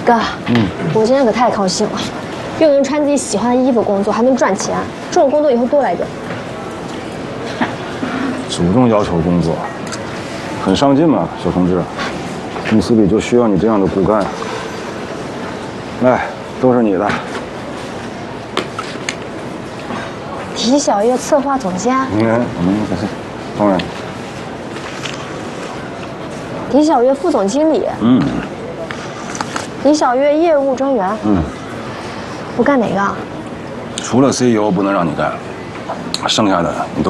哥，我今天可太高兴了，又能穿自己喜欢的衣服工作，还能赚钱，这种工作以后多来点。 主动要求工作，很上进嘛，小同志。公司里就需要你这样的骨干。来，都是你的。 狄小月策划总监。 当然。 狄小月副总经理。狄小月业务专员。我干哪个？ 除了 CEO 不能让你干，剩下的你都。